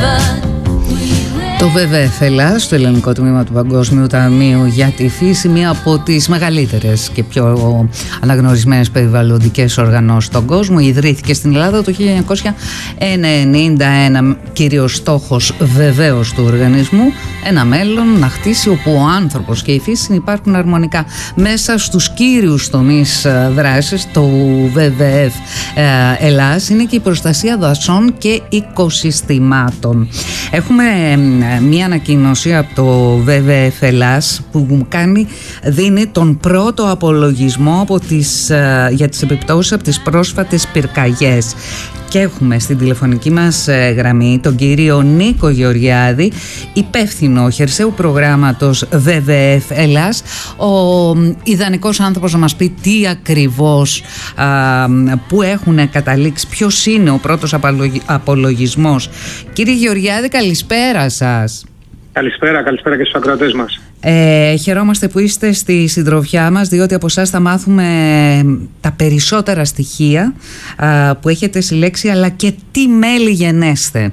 Το WWF Ελλάς, το ελληνικό τμήμα του Παγκόσμιου Ταμείου για τη Φύση, μία από τις μεγαλύτερες και πιο αναγνωρισμένες περιβαλλοντικές οργανώσεις στον κόσμο, ιδρύθηκε στην Ελλάδα το 1991. Κύριος στόχος βεβαίως του οργανισμού, ένα μέλλον να χτίσει όπου ο άνθρωπος και η φύση συνυπάρχουν αρμονικά. Μέσα στους κύριους τομείς δράσης του WWF Ελλάς είναι και η προστασία δασών και οικοσυστημάτων. Έχουμε μία ανακοίνωση από το WWF Ελλάς που δίνει τον πρώτο απολογισμό για τις επιπτώσεις από τις πρόσφατες πυρκαγιές. Και έχουμε στην τηλεφωνική μας γραμμή τον κύριο Νίκο Γεωργιάδη, υπεύθυνο χερσαίου προγράμματος WWF Ελλάς, ο ιδανικός άνθρωπος να μας πει τι ακριβώς, που έχουν καταλήξει, ποιος είναι ο πρώτος απολογισμός. Κύριε Γεωργιάδη, καλησπέρα σας. Καλησπέρα και στους ακροατές μας. Χαιρόμαστε που είστε στη συντροφιά μας, διότι από εσάς θα μάθουμε τα περισσότερα στοιχεία που έχετε συλλέξει, αλλά και τι μέλη γενέστε.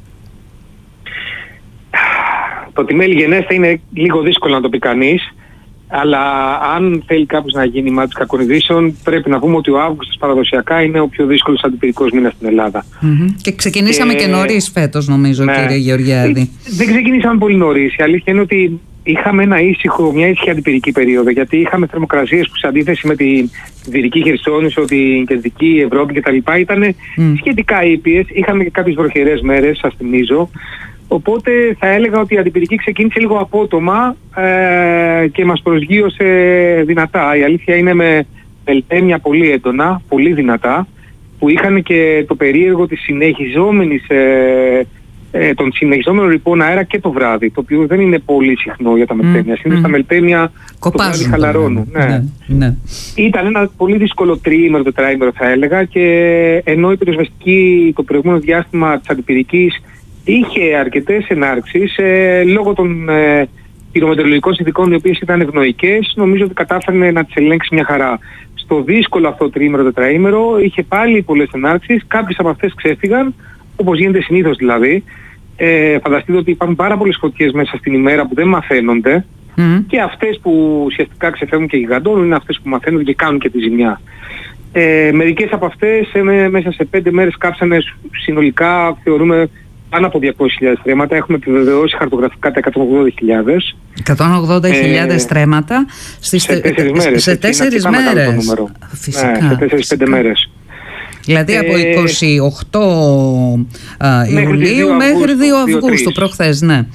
Το τι μέλη γενέστε είναι λίγο δύσκολο να το πει κανείς, αλλά αν θέλει κάποιος να γίνει μάτι κακών ειδήσεων, πρέπει να πούμε ότι ο Αύγουστος παραδοσιακά είναι ο πιο δύσκολος αντιπυρικός μήνας στην Ελλάδα. Και ξεκινήσαμε και νωρίς φέτος, νομίζω, ναι, κύριε Γεωργιάδη. Δεν ξεκινήσαμε πολύ νωρίς. Η αλήθεια είναι ότι είχαμε μια ήσυχη αντιπυρική περίοδο, γιατί είχαμε θερμοκρασίες που σε αντίθεση με τη Δυτική Χερσόνησο, την Κεντρική Ευρώπη κτλ. Ήταν σχετικά ήπιες. Είχαμε και κάποιες βροχερές μέρες, σας θυμίζω. Οπότε θα έλεγα ότι η αντιπυρική ξεκίνησε λίγο απότομα και μας προσγείωσε δυνατά. Η αλήθεια είναι με μελτέμια πολύ έντονα, πολύ δυνατά, που είχαν και το περίεργο της των συνεχιζόμενων ρηπών αέρα και το βράδυ, το οποίο δεν είναι πολύ συχνό για τα μελτέμια. Συνήθως τα μελτέμια το βράδυ χαλαρώνουν. Ναι. Ήταν ένα πολύ δύσκολο τριήμερο, τετράήμερο θα έλεγα, και ενώ η πυροσβεστική το προηγούμενο διάστημα της αντιπυρικής είχε αρκετές ενάρξεις λόγω των πυρομετεωρολογικών συνθηκών, οι οποίες ήταν ευνοϊκές, νομίζω ότι κατάφερε να τις ελέγξει μια χαρά. Στο δύσκολο αυτό τριήμερο, τετραήμερο είχε πάλι πολλές ενάρξεις, κάποιες από αυτές ξέφυγαν, όπως γίνεται συνήθως δηλαδή. Φανταστείτε ότι υπάρχουν πάρα πολλές φωτιές μέσα στην ημέρα που δεν μαθαίνονται, και αυτές που ουσιαστικά ξεφεύγουν και γιγαντώνουν είναι αυτές που μαθαίνονται και κάνουν και τη ζημιά. Μερικές από αυτές μέσα σε 5 μέρες κάψανε συνολικά, θεωρούμε, πάνω από 200.000 στρέμματα. Έχουμε επιβεβαιώσει χαρτογραφικά τα 180.000. 180.000 στρέμματα σε 4 μέρες. Σε 4 μέρες. Φυσικά. Ναι, σε 4-5 μέρες. Δηλαδή από 28 Ιουλίου μέχρι 2 Αυγούστου, προχθές, ναι.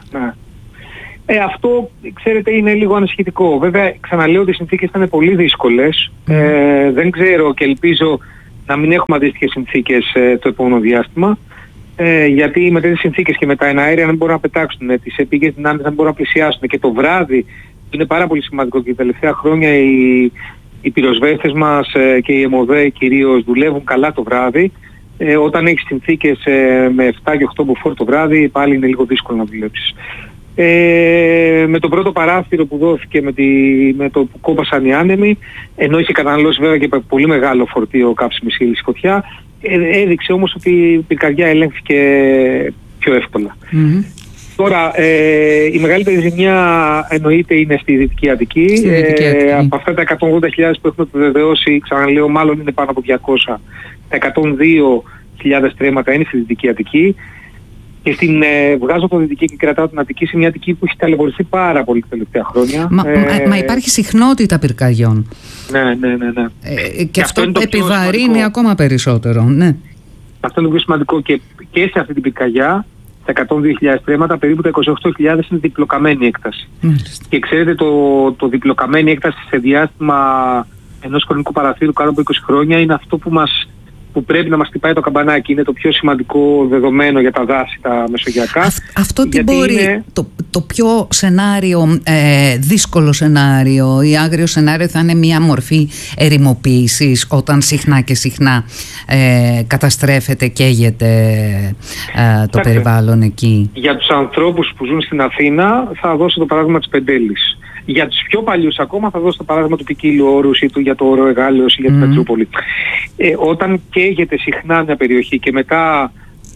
Αυτό, ξέρετε, είναι λίγο ανησυχητικό. Βέβαια, ξαναλέω ότι οι συνθήκες ήταν πολύ δύσκολες. Δεν ξέρω και ελπίζω να μην έχουμε αντίστοιχες συνθήκες το επόμενο διάστημα. Γιατί με τέτοιες συνθήκες και με τα εναέρια δεν μπορούν να πετάξουν, τις επίγειες δυνάμεις δεν μπορούν να πλησιάσουν, και το βράδυ είναι πάρα πολύ σημαντικό, και τα τελευταία χρόνια οι πυροσβέστες μας και οι ΕΜΟΔΕ κυρίως δουλεύουν καλά το βράδυ. Όταν έχεις συνθήκες με 7 και 8 μποφόρ το βράδυ, πάλι είναι λίγο δύσκολο να δουλέψεις. Με το πρώτο παράθυρο που δόθηκε με το που κόπασαν οι άνεμοι, ενώ είχε καταναλώσει βέβαια και πολύ μεγάλο φορτίο καύσιμης ύλης η φωτιά, έδειξε όμως ότι η πυρκαγιά ελέγχθηκε πιο εύκολα. Τώρα, η μεγαλύτερη ζημιά εννοείται είναι στη Δυτική Αττική. Από αυτά τα 180.000 που έχουμε επιβεβαιώσει, ξαναλέω, μάλλον είναι πάνω από 200. Τα 102.000 στρέμματα είναι στη Δυτική Αττική. Και βγάζω το Δυτική και κρατάω την Αττική, σε μια Αττική που έχει ταλαιπωρηθεί πάρα πολύ τα τελευταία χρόνια. Μα υπάρχει συχνότητα πυρκαγιών. Ναι. Και αυτό επιβαρύνει ακόμα περισσότερο. Ναι. Αυτό είναι το πιο σημαντικό, και σε αυτή την πυρκαγιά, τα 102.000 στρέμματα, περίπου τα 28.000 είναι διπλοκαμένη έκταση. Και ξέρετε, το διπλοκαμένη έκταση σε διάστημα ενός χρονικού παραθύρου κάτω από 20 χρόνια είναι αυτό που πρέπει να μας χτυπάει το καμπανάκι. Είναι το πιο σημαντικό δεδομένο για τα δάση, τα μεσογειακά. Αυτό τι μπορεί, είναι... το πιο δύσκολο σενάριο ή άγριο σενάριο θα είναι μια μορφή ερημοποίησης, όταν συχνά και συχνά καταστρέφεται, καίγεται το περιβάλλον εκεί. Για τους ανθρώπους που ζουν στην Αθήνα θα δώσω το παράδειγμα της Πεντέλης. Για τους πιο παλιούς ακόμα θα δώσω το παράδειγμα του ποικίλου όρους ή για το όρο Εγάλεως ή για την Πετρούπολη. Όταν καίγεται συχνά μια περιοχή και μετά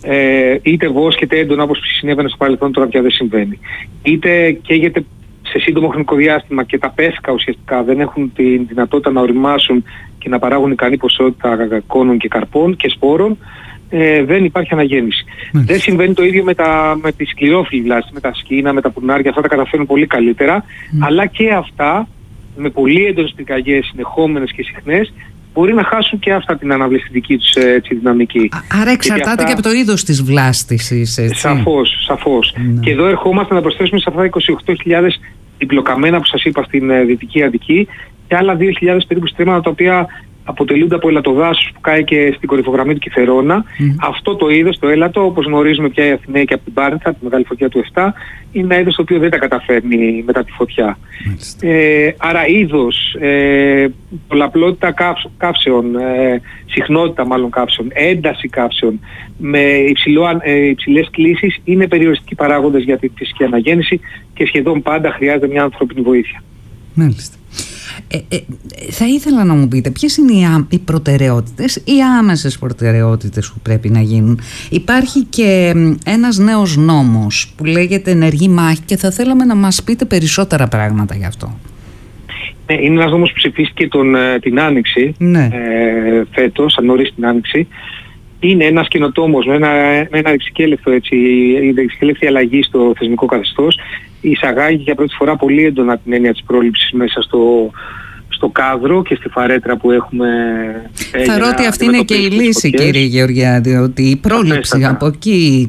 είτε βόσκεται έντονα όπως συνέβαινε στο παρελθόν, τώρα πια δεν συμβαίνει. Είτε καίγεται σε σύντομο χρονικό διάστημα και τα πεύκα ουσιαστικά δεν έχουν τη δυνατότητα να οριμάσουν και να παράγουν ικανή ποσότητα κόνων και καρπών και σπόρων, δεν υπάρχει αναγέννηση. Δεν συμβαίνει το ίδιο με τη σκληρόφυλλη βλάστηση, με τα σκίνα, με τα πουρνάρια, αυτά τα καταφέρουν πολύ καλύτερα, αλλά και αυτά με πολύ έντονες πυρκαγιές συνεχόμενες και συχνές μπορεί να χάσουν και αυτά την αναβληστική τους δυναμική. Άρα εξαρτάται και από το είδος της βλάστησης, έτσι. Σαφώς. Και εδώ ερχόμαστε να προσθέσουμε σε αυτά τα 28.000 διπλοκαμένα που σας είπα στην Δυτική Αττική και άλλα 2.000 περίπου στρέμματα τα οποία αποτελούνται από ελατοδάσους που κάει και στην κορυφογραμμή του Κιθερώνα. Αυτό το είδος, το έλατο, όπως γνωρίζουμε πια οι Αθηναίοι και από την Πάρνηθα, τη μεγάλη φωτιά του 7, είναι ένα είδος το οποίο δεν τα καταφέρνει μετά τη φωτιά. Άρα είδος, πολλαπλότητα καύσεων, συχνότητα μάλλον καύσεων, ένταση καύσεων με υψηλές κλίσεις είναι περιοριστικοί παράγοντες για τη φυσική αναγέννηση και σχεδόν πάντα χρειάζεται μια ανθρώπινη βοήθεια. Μάλιστα. Θα ήθελα να μου πείτε ποιες είναι οι προτεραιότητες, οι άμεσες προτεραιότητες που πρέπει να γίνουν. Υπάρχει και ένας νέος νόμος που λέγεται ενεργή μάχη και θα θέλαμε να μας πείτε περισσότερα πράγματα γι' αυτό. Ναι, είναι ένας νόμος που ψηφίστηκε την Άνοιξη, φέτος, αν νωρίς την Άνοιξη. Είναι ένας καινοτόμος με ένα ρηξικέλευθη αλλαγή στο θεσμικό καθεστώς. Εισαγάγει για πρώτη φορά πολύ έντονα την έννοια της πρόληψης μέσα στο κάδρο και στη φαρέτρα που έχουμε. Θεωρώ ότι αυτή είναι και η λύση, κύριε Γεωργιάδη, ότι η πρόληψη από εκεί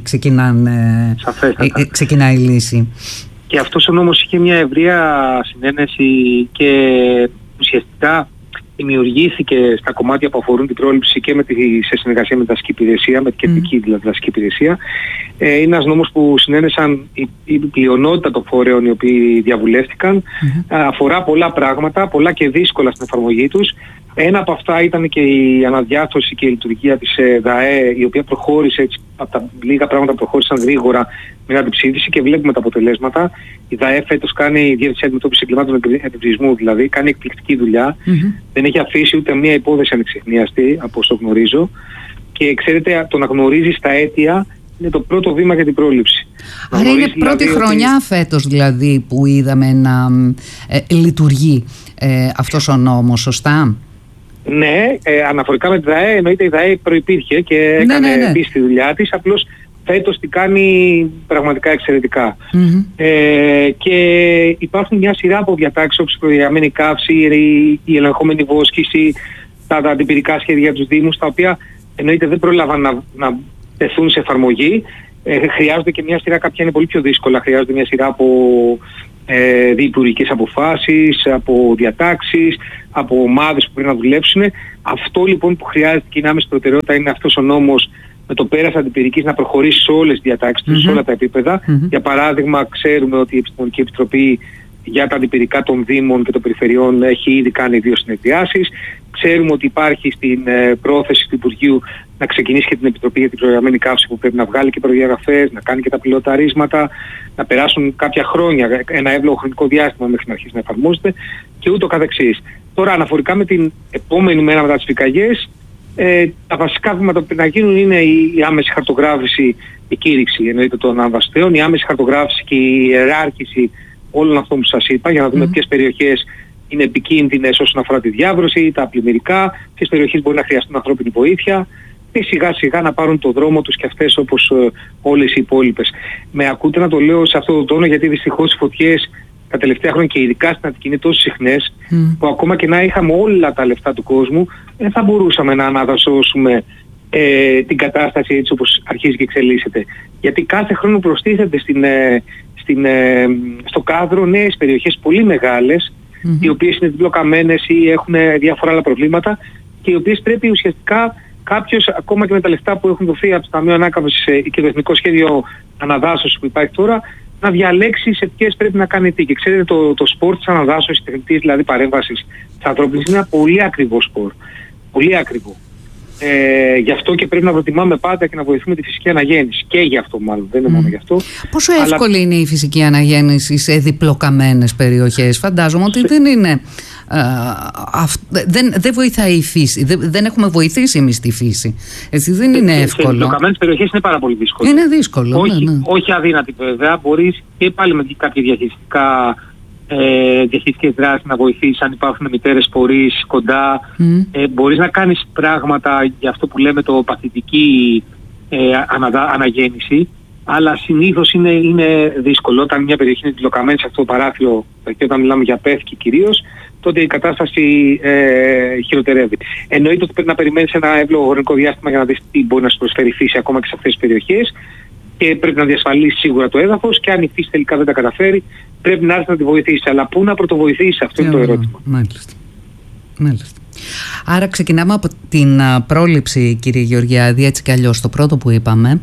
ξεκινάει η λύση. Και αυτός ο νόμος είχε μια ευρεία συνένεση και ουσιαστικά δημιουργήθηκε στα κομμάτια που αφορούν την πρόληψη και σε συνεργασία με την δασική υπηρεσία, με την κεντρική δηλαδή δασική υπηρεσία. Είναι ένας νόμος που συνένεσαν η πλειονότητα των φορέων οι οποίοι διαβουλεύτηκαν. Αφορά πολλά πράγματα, πολλά και δύσκολα στην εφαρμογή τους. Ένα από αυτά ήταν και η αναδιάρθρωση και η λειτουργία της ΔΑΕ, η οποία προχώρησε έτσι, από τα λίγα πράγματα που προχώρησαν γρήγορα μετά την ψήφιση και βλέπουμε τα αποτελέσματα. Η ΔΑΕ φέτος κάνει η Διεύθυνση Αντιμετώπισης Εγκλημάτων Εμπειριασμού, δηλαδή κάνει εκπληκτική δουλειά. Δεν έχει αφήσει ούτε μία υπόθεση ανεξιχνίαστη, από όσο γνωρίζω. Και ξέρετε, το να γνωρίζεις τα αίτια είναι το πρώτο βήμα για την πρόληψη. Άρα είναι πρώτη χρονιά φέτος δηλαδή που είδαμε να λειτουργεί αυτός ο νόμος, σωστά? Ναι, αναφορικά με τη ΔΑΕ, εννοείται η ΔΑΕ προϋπήρχε και έκανε επίσης τη δουλειά της, απλώς φέτος την κάνει πραγματικά εξαιρετικά. Και υπάρχουν μια σειρά από διατάξεις όπως η προδιαγραμμένη καύση, η ελεγχόμενη βόσκηση, τα αντιπυρικά σχέδια για τους Δήμους, τα οποία εννοείται δεν πρόλαβαν να τεθούν σε εφαρμογή. Χρειάζονται και μια σειρά, κάποια είναι πολύ πιο δύσκολα, χρειάζονται μια σειρά από διυπουργικές αποφάσεις, από διατάξεις, από ομάδες που πρέπει να δουλέψουν. Αυτό λοιπόν που χρειάζεται και είναι άμεση προτεραιότητα είναι αυτός ο νόμος με το πέρας αντιπυρικής να προχωρήσει σε όλες τις διατάξεις, σε όλα τα επίπεδα. Για παράδειγμα, ξέρουμε ότι η Επιστημονική Επιτροπή για τα αντιπυρικά των Δήμων και των Περιφερειών έχει ήδη κάνει 2 συνεδριάσεις. Ξέρουμε ότι υπάρχει στην πρόθεση του Υπουργείου να ξεκινήσει και την Επιτροπή για την Προγραμμένη Καύση που πρέπει να βγάλει και προδιαγραφές, να κάνει και τα πιλωταρίσματα, να περάσουν κάποια χρόνια, ένα εύλογο χρονικό διάστημα μέχρι να αρχίσει να εφαρμόζεται και ούτω καθεξής. Τώρα αναφορικά με την επόμενη μέρα μετά τις πυρκαγιές, τα βασικά βήματα που πρέπει να γίνουν είναι η άμεση χαρτογράφηση, η κήρυξη εννοείται των αμβαστέων, η άμεση χαρτογράφηση και η ιεράρχηση όλων αυτών που σας είπα για να δούμε ποιες περιοχές είναι επικίνδυνες όσον αφορά τη διάβρωση, τα πλημμυρικά, ποιες περιοχές μπορεί να χρειαστούν ανθρώπινη βοήθεια και σιγά σιγά να πάρουν το δρόμο τους και αυτές όπως όλες οι υπόλοιπες. Με ακούτε να το λέω σε αυτό το τόνο γιατί δυστυχώς οι φωτιές τα τελευταία χρόνια και ειδικά στην Αττική είναι τόσο συχνές που ακόμα και να είχαμε όλα τα λεφτά του κόσμου δεν θα μπορούσαμε να αναδασώσουμε την κατάσταση έτσι όπως αρχίζει και εξελίσσεται. Γιατί κάθε χρόνο προστίθεται στο κάδρο νέες περιοχές πολύ μεγάλες οι οποίες είναι διπλοκαμμένες ή έχουν διάφορα άλλα προβλήματα και οι οποίες πρέπει ουσιαστικά κάποιος ακόμα και με τα λεφτά που έχουν δοθεί από το Ταμείο Ανάκαμψης και το Εθνικό Σχέδιο Αναδάσωσης που υπάρχει τώρα να διαλέξει σε ποιες πρέπει να κάνει τι. Και ξέρετε το σπορ της αναδάσωσης, τεχνητής δηλαδή παρέμβασης της ανθρώπινης είναι ένα πολύ ακριβό σπορ. Πολύ ακριβό. Γι' αυτό και πρέπει να προτιμάμε πάντα και να βοηθούμε τη φυσική αναγέννηση. Και γι' αυτό μάλλον, δεν είναι μόνο γι' αυτό. Πόσο εύκολη είναι η φυσική αναγέννηση σε διπλοκαμμένες περιοχές? Φαντάζομαι ότι δεν είναι δεν βοηθάει η φύση. Δεν έχουμε βοηθήσει εμείς τη φύση. Έτσι, δεν είναι εύκολο. Σε δοκαμένες περιοχές είναι πάρα πολύ δύσκολο. Είναι δύσκολο. Όχι αδύνατη βέβαια. Μπορείς και πάλι με κάποια διαχειριστικές δράσεις να βοηθήσεις αν υπάρχουν μητέρες πορείς κοντά. Μπορείς να κάνεις πράγματα για αυτό που λέμε το παθητική αναγέννηση, αλλά συνήθως είναι δύσκολο. Όταν μια περιοχή είναι τυλοκαμένη σε αυτό το παράθυρο, και όταν μιλάμε για πεύκη κυρίως, τότε η κατάσταση χειροτερεύει. Εννοείται ότι πρέπει να περιμένεις ένα εύλογο χρονικό διάστημα για να δεις τι μπορεί να σου προσφέρει η φύση ακόμα και σε αυτές τις περιοχές, και πρέπει να διασφαλίσεις σίγουρα το έδαφος, και αν η φύση τελικά δεν τα καταφέρει, πρέπει να έρθει να τη βοηθήσει. Αλλά πού να πρωτοβοηθήσει, αυτό είναι το ερώτημα. Μάλιστα. Άρα ξεκινάμε από την πρόληψη, κύριε Γεωργιάδη, έτσι κι αλλιώς, το πρώτο που είπαμε.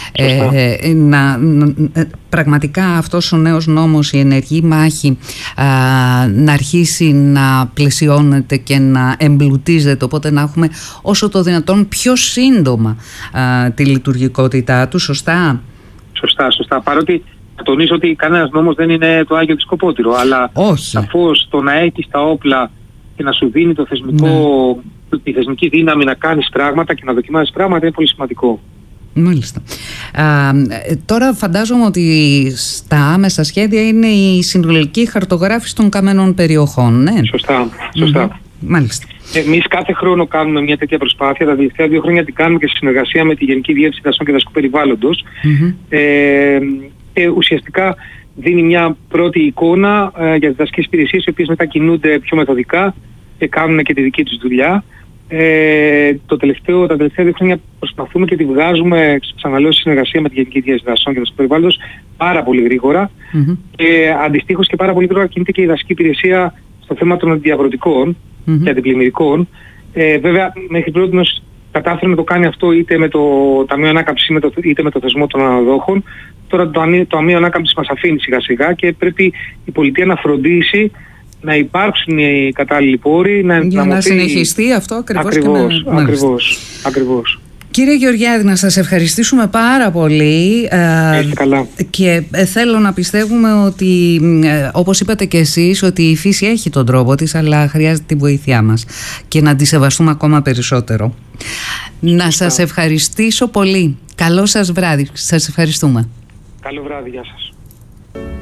Πραγματικά αυτός ο νέος νόμος, η ενεργή μάχη, να αρχίσει να πλαισιώνεται και να εμπλουτίζεται, οπότε να έχουμε όσο το δυνατόν πιο σύντομα τη λειτουργικότητά του. Σωστά. Σωστά. Παρότι θα τονίσω ότι κανένας νόμος δεν είναι το Άγιο Δισκοπότηρο, αλλά σαφώς το να έχεις τα όπλα και να σου δίνει τη θεσμική δύναμη να κάνεις πράγματα και να δοκιμάζεις πράγματα είναι πολύ σημαντικό. Μάλιστα. Τώρα φαντάζομαι ότι στα άμεσα σχέδια είναι η συνολική χαρτογράφηση των καμένων περιοχών, ναι. Σωστά. Μάλιστα. Εμείς κάθε χρόνο κάνουμε μια τέτοια προσπάθεια. Τα τελευταία 2 χρόνια την κάνουμε και σε συνεργασία με τη Γενική Διεύθυνση Δασών και Δασικού Περιβάλλοντος. Και ουσιαστικά δίνει μια πρώτη εικόνα για τις δασικές υπηρεσίες, οι οποίες μετά κινούνται πιο μεθοδικά και κάνουν και τη δική τους δουλειά. Τα τελευταία 2 χρόνια προσπαθούμε και τη βγάζουμε, ξαναλέω, σε συνεργασία με τη Γενική Διεύθυνση Δασών και Δασικού Περιβάλλοντος πάρα πολύ γρήγορα. Και αντιστοίχως και πάρα πολύ γρήγορα κινείται και η δασική υπηρεσία στο θέμα των αντιδιαβρωτικών και αντιπλημμυρικών. Βέβαια, μέχρι πρώτη κατάφερε να το κάνει αυτό είτε με το Ταμείο Ανάκαμψης είτε με το θεσμό των αναδόχων. Τώρα το Ταμείο Ανάκαμψης μας αφήνει σιγά σιγά και πρέπει η πολιτεία να φροντίσει να υπάρξουν οι κατάλληλοι πόροι. Για να συνεχιστεί αυτό ακριβώς. Κύριε Γεωργιάδη, να σας ευχαριστήσουμε πάρα πολύ. Καλά. Και θέλω να πιστεύουμε ότι, όπως είπατε και εσείς, ότι η φύση έχει τον τρόπο της, αλλά χρειάζεται τη βοήθειά μας και να τη σεβαστούμε ακόμα περισσότερο. Να σας ευχαριστήσω πολύ. Καλό σας βράδυ. Σας ευχαριστούμε. Καλό βράδυ. Γεια σας.